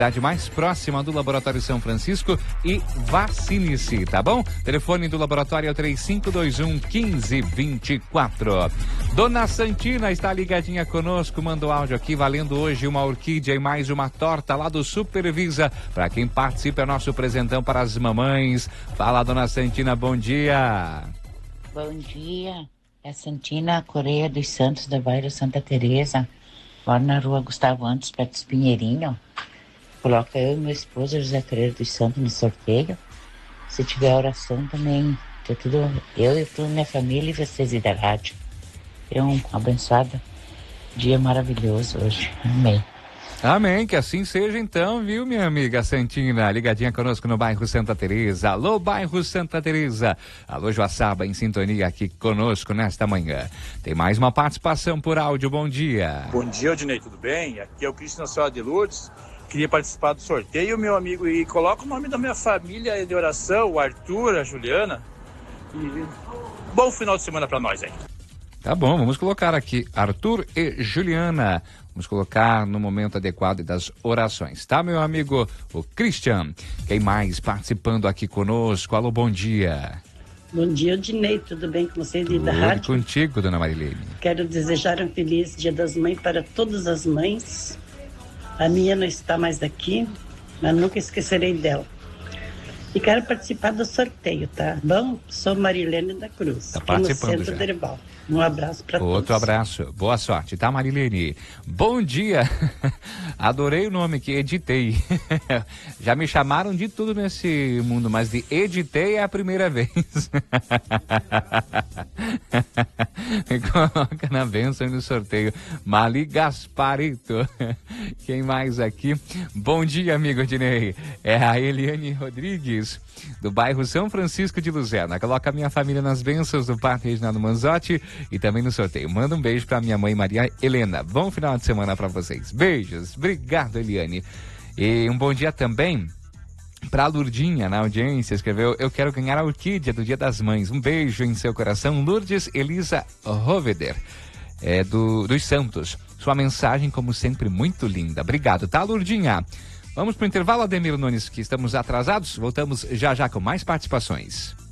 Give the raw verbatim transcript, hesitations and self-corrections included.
mais próxima do Laboratório São Francisco e vacine-se, tá bom? Telefone do laboratório é o três cinco dois um, um cinco dois quatro. Dona Santina está ligadinha conosco, manda o áudio aqui, valendo hoje uma orquídea e mais uma torta lá do Supervisa. Para quem participa, é nosso presentão para as mamães. Fala, Dona Santina, bom dia. Bom dia, é a Santina Correia dos Santos, da bairro Santa Teresa. Moro na rua Gustavo Antes, perto dos Pinheirinho. Coloca eu e meu esposo, José Correia dos Santos, no sorteio. Se tiver oração também, tá tudo, eu e toda a minha família e vocês da rádio. É um abençoado dia maravilhoso hoje. Amém. Amém, que assim seja então, viu, minha amiga Santina? Ligadinha conosco no bairro Santa Teresa. Alô, bairro Santa Teresa. Alô, Joaçaba, em sintonia aqui conosco nesta manhã. Tem mais uma participação por áudio, bom dia. Bom dia, Odinei, tudo bem? Aqui é o Cristo Nossa Senhora de Lourdes. Queria participar do sorteio, meu amigo, e coloca o nome da minha família de oração, o Arthur, a Juliana. E bom final de semana para nós aí. Tá bom, vamos colocar aqui Arthur e Juliana. Vamos colocar no momento adequado das orações, tá, meu amigo? O Christian. Quem mais participando aqui conosco? Alô, bom dia. Bom dia, Odinei, tudo bem com você, Tudo da rádio? Contigo, dona Marilene. Quero desejar um feliz Dia das Mães para todas as mães. A minha não está mais aqui, mas nunca esquecerei dela. E quero participar do sorteio, tá bom? Sou Marilene da Cruz, tá aqui no participando centro já. de Erival. Um abraço para todos. Outro abraço. Boa sorte, tá, Marilene? Bom dia. Adorei o nome que editei. Já me chamaram de tudo nesse mundo, mas de editei é a primeira vez. Me coloca na bênção e no sorteio. Mali Gasparito. Quem mais aqui? Bom dia, amigo Dinei. É a Eliane Rodrigues, do bairro São Francisco de Luzerna. Coloca a minha família nas bênçãos do Parque Reginaldo Manzotti e também no sorteio. Manda um beijo pra minha mãe Maria Helena. Bom final de semana pra vocês. Beijos. Obrigado, Eliane. E um bom dia também pra Lurdinha, na audiência, escreveu: eu quero ganhar a orquídea do Dia das Mães. Um beijo em seu coração. Lourdes Elisa Roveder, é, do, dos Santos. Sua mensagem, como sempre, muito linda. Obrigado, tá, Lurdinha? Vamos pro intervalo, Ademir Nunes, que estamos atrasados. Voltamos já já com mais participações.